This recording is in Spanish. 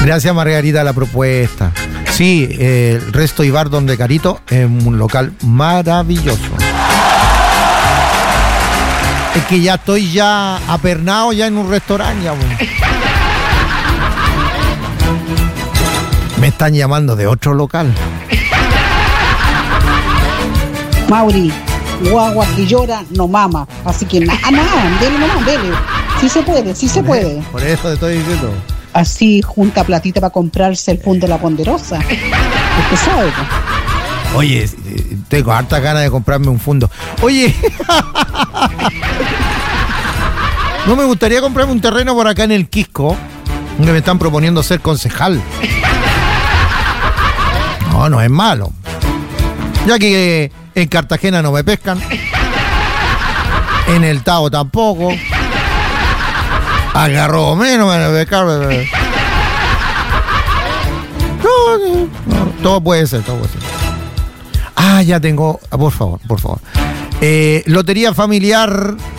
Gracias, Margarita, la propuesta. Sí, el Resto y Bar Donde Carito es un local maravilloso. Es que ya estoy apernado ya en un restaurante. Ya, me están llamando de otro local. Mauri, guagua que llora no mama. Así que nada, dele nomás, dele. Sí se puede, sí se puede. Por eso te estoy diciendo. Así junta platita para comprarse el fondo de la Ponderosa. Usted sabe. Oye, tengo harta ganas de comprarme un fondo. Oye, no me gustaría comprarme un terreno por acá en el Quisco, donde me están proponiendo ser concejal. No es malo. Ya que en Cartagena no me pescan, en el Tao tampoco. Agarró menos me pescaron. No, todo puede ser. Ya tengo. Por favor. Lotería familiar